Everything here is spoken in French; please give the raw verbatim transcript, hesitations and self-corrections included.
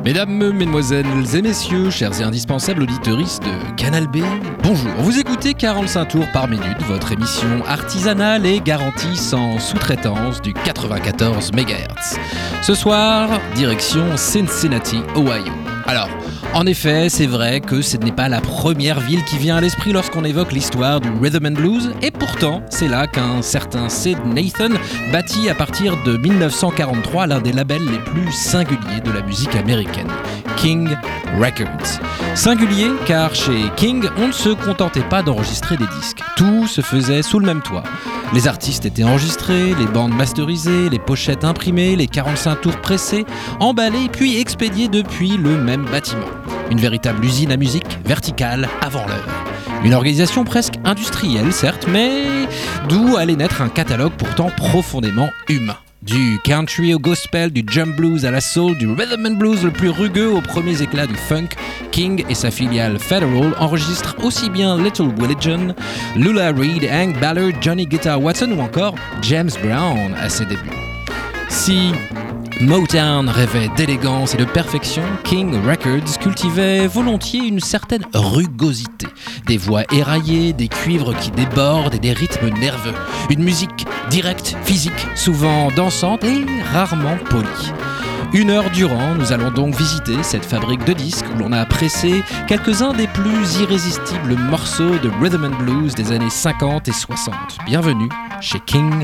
Mesdames, mesdemoiselles et messieurs, chers et indispensables auditeuristes de Canal B, bonjour. Vous écoutez quarante-cinq tours par minute, votre émission artisanale et garantie sans sous-traitance du quatre-vingt-quatorze mégahertz. Ce soir, direction Cincinnati, Ohio. Alors, en effet, c'est vrai que ce n'est pas la première ville qui vient à l'esprit lorsqu'on évoque l'histoire du rhythm and blues, et pourtant, c'est là qu'un certain Sid Nathan bâtit à partir de dix-neuf cent quarante-trois l'un des labels les plus singuliers de la musique américaine, King Records. Singulier car chez King, on ne se contentait pas d'enregistrer des disques. Tout se faisait sous le même toit. Les artistes étaient enregistrés, les bandes masterisées, les pochettes imprimées, les quarante-cinq tours pressés, emballés puis expédiés depuis le même bâtiment. Une véritable usine à musique verticale avant l'heure. Une organisation presque industrielle, certes, mais d'où allait naître un catalogue pourtant profondément humain. Du country au gospel, du jump blues à la soul, du rhythm and blues le plus rugueux aux premiers éclats du funk, King et sa filiale Federal enregistrent aussi bien Little Willie John, Lula Reed, Hank Ballard, Johnny Guitar Watson ou encore James Brown à ses débuts. Si Motown rêvait d'élégance et de perfection, King Records cultivait volontiers une certaine rugosité. Des voix éraillées, des cuivres qui débordent et des rythmes nerveux. Une musique directe, physique, souvent dansante et rarement polie. Une heure durant, nous allons donc visiter cette fabrique de disques où l'on a pressé quelques-uns des plus irrésistibles morceaux de rhythm and blues des années cinquante et soixante. Bienvenue chez King